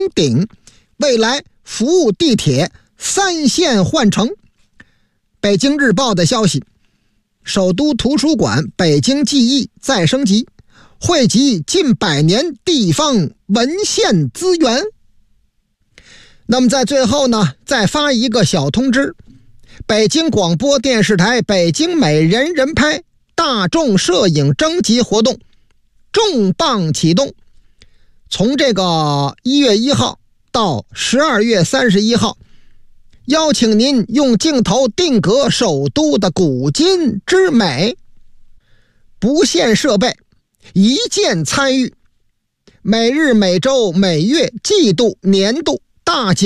顶，未来服务地铁3线换乘。北京日报的消息，首都图书馆北京记忆再升级，汇集近100年地方文献资源。那么在最后呢，再发一个小通知，北京广播电视台北京美人人拍大众摄影征集活动重磅启动，从这个1月1号到12月31号，邀请您用镜头定格首都的古今之美，不限设备，一键参与，每日、每周、每月、季度、年度大奖